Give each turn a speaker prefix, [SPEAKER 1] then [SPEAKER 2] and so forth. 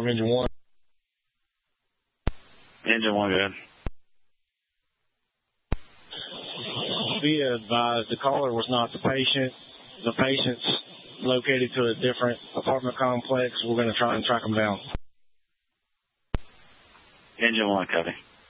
[SPEAKER 1] from Engine 1.
[SPEAKER 2] Engine 1, good.
[SPEAKER 1] Be advised, the caller was not the patient. The patient's located to a different apartment complex. We're going to try and track them down.
[SPEAKER 2] Engine 1, copy.